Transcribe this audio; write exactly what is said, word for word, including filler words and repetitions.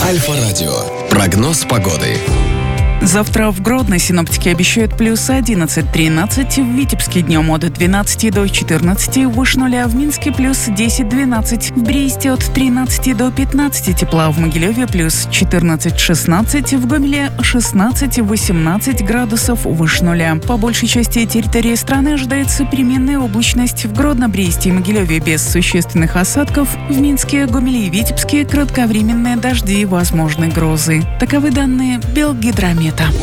Альфа-радио. Прогноз погоды. Завтра в Гродно синоптики обещают плюс одиннадцать-тринадцать, в Витебске днем от двенадцати до четырнадцати, выше нуля, в Минске плюс десять-двенадцать, в Бресте от тринадцати до пятнадцати тепла, в Могилеве плюс четырнадцать-шестнадцать, в Гомеле шестнадцать-восемнадцать градусов выше нуля. По большей части территории страны ожидается переменная облачность, в Гродно, Бресте и Могилеве без существенных осадков, в Минске, Гомеле и Витебске кратковременные дожди и возможны грозы. Таковы данные Белгидромета.